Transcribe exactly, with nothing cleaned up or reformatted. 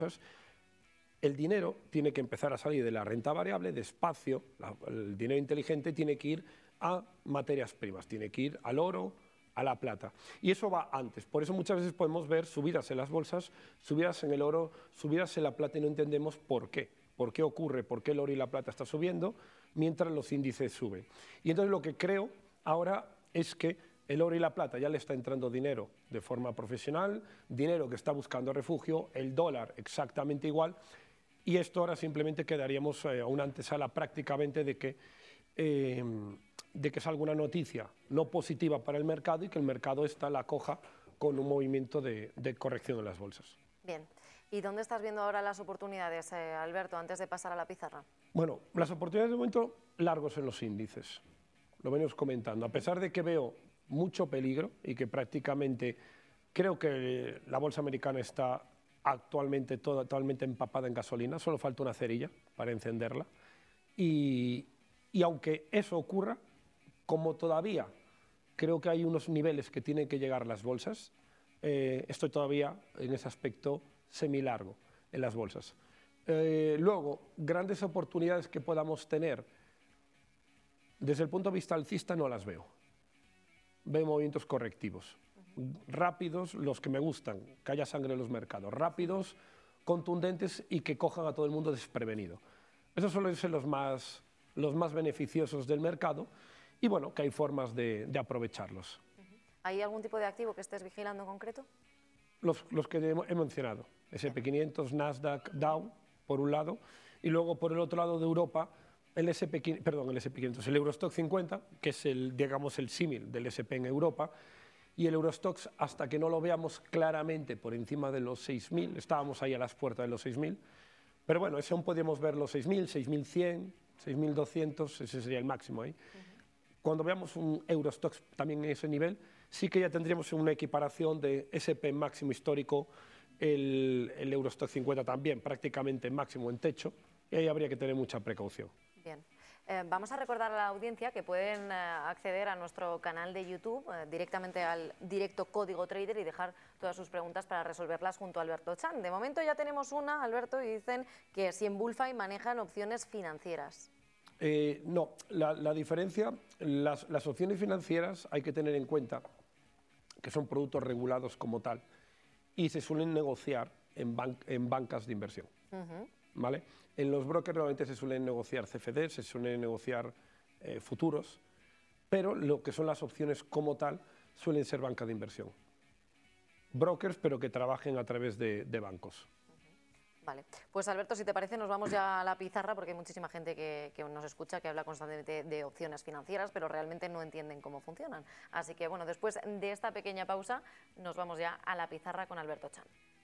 el dinero tiene que empezar a salir de la renta variable, despacio, la, el dinero inteligente tiene que ir a materias primas, tiene que ir al oro, a la plata. Y eso va antes. Por eso muchas veces podemos ver subidas en las bolsas, subidas en el oro, subidas en la plata y no entendemos por qué. ¿Por qué ocurre? ¿Por qué el oro y la plata están subiendo mientras los índices suben? Y entonces lo que creo ahora es que el oro y la plata ya le está entrando dinero de forma profesional, dinero que está buscando refugio, el dólar exactamente igual, y esto ahora simplemente quedaríamos eh, a una antesala prácticamente de que, eh, de que es alguna noticia no positiva para el mercado y que el mercado esta la coja con un movimiento de, de corrección en las bolsas. Bien. ¿Y dónde estás viendo ahora las oportunidades, eh, Alberto, antes de pasar a la pizarra? Bueno, las oportunidades de momento largos en los índices, lo venimos comentando, a pesar de que veo mucho peligro y que prácticamente creo que la bolsa americana está actualmente totalmente empapada en gasolina, solo falta una cerilla para encenderla y, y aunque eso ocurra, como todavía creo que hay unos niveles que tienen que llegar las bolsas, eh, estoy todavía en ese aspecto semilargo en las bolsas. Eh, luego, grandes oportunidades que podamos tener, desde el punto de vista alcista no las veo. Veo movimientos correctivos, uh-huh. rápidos, los que me gustan, que haya sangre en los mercados, rápidos, contundentes y que cojan a todo el mundo desprevenido. Esos suelen ser los más, los más beneficiosos del mercado y bueno, que hay formas de, de aprovecharlos. Uh-huh. ¿Hay algún tipo de activo que estés vigilando en concreto? Los, los que he mencionado, ese ese pe quinientos, Nasdaq, Dow, por un lado, y luego por el otro lado de Europa, el ese pe, perdón, el ese pe quinientos, el Eurostoxx cincuenta, que es el, digamos, el símil del ese pe en Europa, y el Eurostoxx, hasta que no lo veamos claramente por encima de los seis mil, estábamos ahí a las puertas de los seis mil, pero bueno, ese aún podríamos ver los seis mil, seis mil cien, seis mil doscientos, ese sería el máximo ahí. Uh-huh. Cuando veamos un Eurostoxx también en ese nivel, sí que ya tendríamos una equiparación de ese pe máximo histórico, el, el Eurostoxx cincuenta también prácticamente máximo en techo, y ahí habría que tener mucha precaución. Bien. Eh, vamos a recordar a la audiencia que pueden eh, acceder a nuestro canal de YouTube, eh, directamente al directo Código Trader y dejar todas sus preguntas para resolverlas junto a Alberto Chan. De momento ya tenemos una, Alberto, y dicen que si en Bullfy manejan opciones financieras. Eh, no, la, la diferencia, las, las opciones financieras hay que tener en cuenta que son productos regulados como tal y se suelen negociar en, ban en bancas de inversión. Uh-huh. ¿Vale? En los brokers normalmente se suelen negociar ce efe de, se suelen negociar eh, futuros, pero lo que son las opciones como tal suelen ser bancas de inversión. Brokers, pero que trabajen a través de, de bancos. Vale, pues Alberto, si te parece, nos vamos ya a la pizarra porque hay muchísima gente que, que nos escucha, que habla constantemente de opciones financieras, pero realmente no entienden cómo funcionan. Así que, bueno, después de esta pequeña pausa, nos vamos ya a la pizarra con Alberto Chan.